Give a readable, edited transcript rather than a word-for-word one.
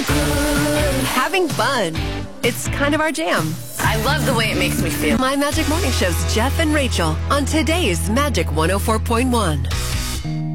Having fun. It's kind of our jam. I love the way it makes me feel. My Magic Morning Show's Jeff and Rachel on today's Magic 104.1.